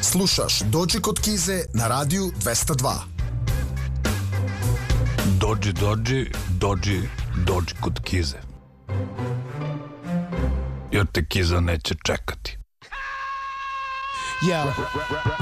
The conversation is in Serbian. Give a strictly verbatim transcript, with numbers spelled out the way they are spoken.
Slušaš Dođi kod Kize na radiju dvesta dva. Dođi, dođi, dođi, dođi kod Kize. Jer te Kiza neće čekati. Yeah.